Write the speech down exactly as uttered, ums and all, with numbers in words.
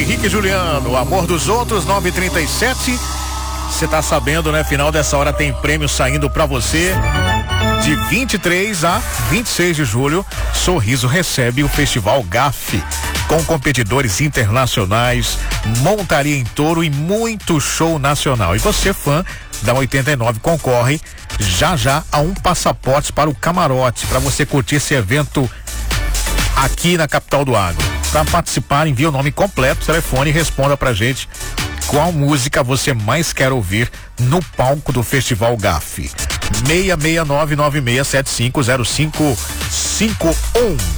Henrique e Juliano, o amor dos outros, nove e trinta e sete. Você tá sabendo, né? Final dessa hora tem prêmio saindo pra você. De vinte e três a vinte e seis de julho, Sorriso recebe o Festival G A F, com competidores internacionais, montaria em touro e muito show nacional. E você, fã da oitenta e nove, concorre já já a um passaporte para o camarote, para você curtir esse evento aqui na capital do agro. Para participar, envie o nome completo, telefone e responda pra gente qual música você mais quer ouvir no palco do Festival G A F. seis seis nove nove seis sete cinco zero cinco cinco um.